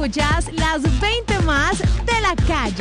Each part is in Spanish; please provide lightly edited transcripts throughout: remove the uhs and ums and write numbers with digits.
escuchas las 20 más de la calle.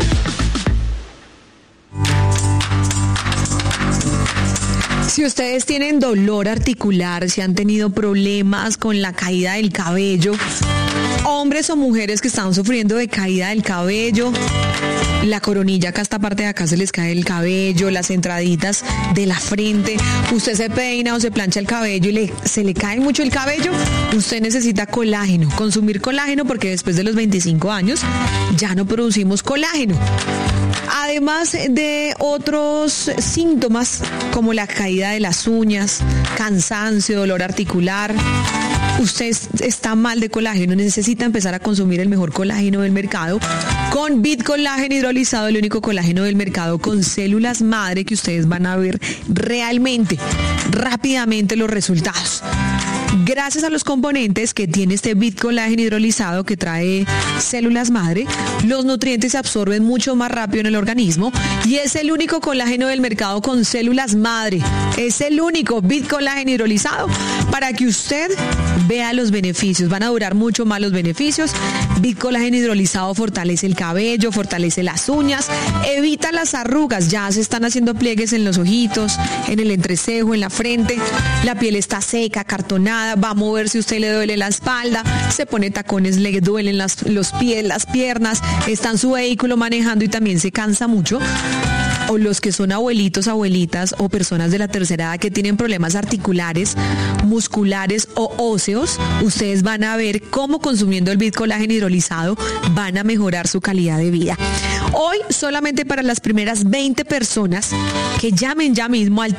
Si ustedes tienen dolor articular, si han tenido problemas con la caída del cabello, hombres o mujeres que están sufriendo de caída del cabello, la coronilla, acá esta parte de acá se les cae el cabello, las entraditas de la frente, usted se peina o se plancha el cabello y se le cae mucho el cabello, usted necesita colágeno, consumir colágeno porque después de los 25 años ya no producimos colágeno. Además de otros síntomas como la caída de las uñas, cansancio, dolor articular, usted está mal de colágeno, necesita empezar a consumir el mejor colágeno del mercado con Bitcolágeno hidrolizado, el único colágeno del mercado con células madre que ustedes van a ver realmente, rápidamente los resultados. Gracias a los componentes que tiene este Bitcolágeno hidrolizado que trae células madre, los nutrientes se absorben mucho más rápido en el organismo y es el único colágeno del mercado con células madre. Es el único Bitcolágeno hidrolizado para que usted vea los beneficios. Van a durar mucho más los beneficios. Bitcolágeno hidrolizado fortalece el cabello, fortalece las uñas, evita las arrugas. Ya se están haciendo pliegues en los ojitos, en el entrecejo, en la frente. La piel está seca, acartonada. Va a mover si usted le duele la espalda, se pone tacones, le duelen los pies, las piernas, está en su vehículo manejando y también se cansa mucho. O los que son abuelitos, abuelitas o personas de la tercera edad que tienen problemas articulares, musculares o óseos, ustedes van a ver cómo consumiendo el Bitcolágeno hidrolizado van a mejorar su calidad de vida. Hoy solamente para las primeras 20 personas que llamen ya mismo al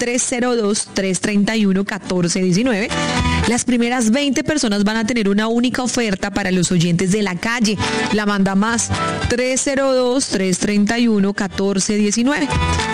302-331-1419, las primeras 20 personas van a tener una única oferta para los oyentes de la calle. La manda más 302-331-1419.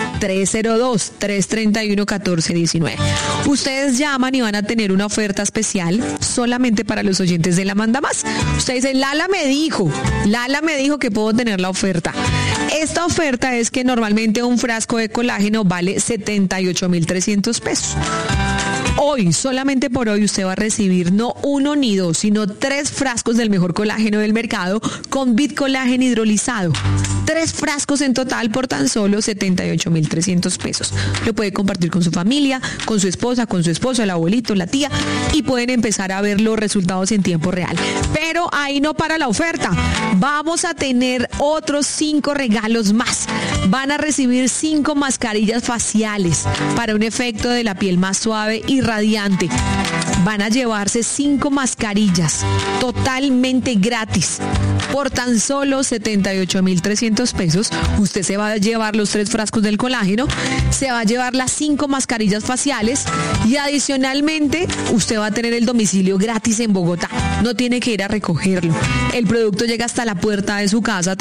302-331-1419. Ustedes llaman y van a tener una oferta especial solamente para los oyentes de la manda más. Ustedes dicen, Lala me dijo que puedo tener la oferta. Esta oferta es que normalmente un frasco de colágeno vale 78,300 pesos. Hoy, solamente por hoy, usted va a recibir no 1 ni 2, sino 3 frascos del mejor colágeno del mercado con Bitcolágeno hidrolizado. 3 frascos en total por tan solo 78,300 pesos. Lo puede compartir con su familia, con su esposa, con su esposo, el abuelito, la tía, y pueden empezar a ver los resultados en tiempo real. Pero ahí no para la oferta. Vamos a tener otros 5 regalos más. Van a recibir 5 mascarillas faciales para un efecto de la piel más suave y radiante. Van a llevarse 5 mascarillas totalmente gratis por tan solo 78,300 pesos. Usted se va a llevar los 3 frascos del colágeno, se va a llevar las 5 mascarillas faciales y adicionalmente usted va a tener el domicilio gratis en Bogotá. No tiene que ir a recogerlo. El producto llega hasta la puerta de su casa